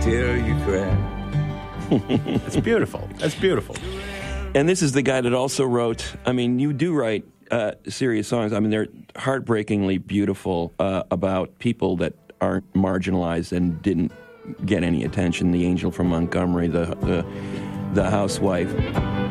till you cry. It's beautiful. That's beautiful. And this is the guy that also wrote, I mean, you do write serious songs. I mean, they're heartbreakingly beautiful about people that aren't marginalized and didn't get any attention. The Angel from Montgomery, the housewife.